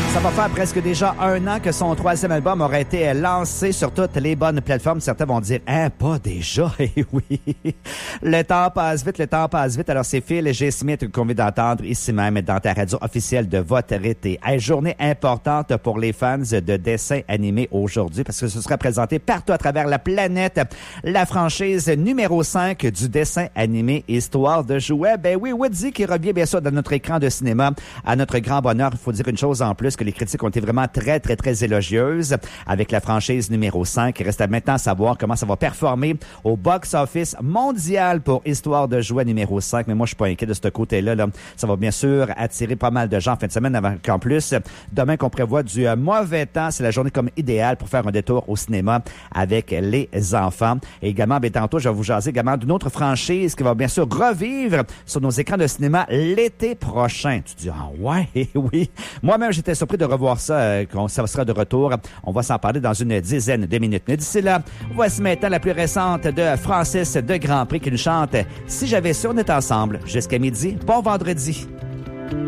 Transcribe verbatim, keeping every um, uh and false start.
Ça va faire presque déjà un an que son troisième album aurait été lancé sur toutes les bonnes plateformes. Certains vont dire, hein, pas déjà? Eh oui. Le temps passe vite, le temps passe vite. Alors, c'est Phil G. Smith qu'on vient d'entendre ici même dans ta radio officielle de votre été. Hey, journée importante pour les fans de dessins animés aujourd'hui parce que ce sera présenté partout à travers la planète. La franchise numéro cinq du dessin animé Histoire de jouets. Ben oui, Woody qui revient bien sûr dans notre écran de cinéma. À notre grand bonheur, il faut dire une chose en plus, que les critiques ont été vraiment très, très, très élogieuses avec la franchise numéro cinq. Il reste à maintenant savoir comment ça va performer au box-office mondial pour Histoire de jouets numéro cinq. Mais moi, je suis pas inquiet de ce côté-là. Là. Ça va bien sûr attirer pas mal de gens en fin de semaine. Avant qu'en plus, demain qu'on prévoit du euh, mauvais temps, c'est la journée comme idéale pour faire un détour au cinéma avec les enfants. Et également, bien tantôt, je vais vous jaser également d'une autre franchise qui va bien sûr revivre sur nos écrans de cinéma l'été prochain. Tu te dis, ah ouais, oui. Moi-même, j'étais surpris de revoir ça, euh, quand ça sera de retour. On va s'en parler dans une dizaine de minutes. Mais d'ici là, voici maintenant la plus récente de Francis de Grandpré qui nous chante « Si j'avais su, on est ensemble » jusqu'à midi. Bon vendredi.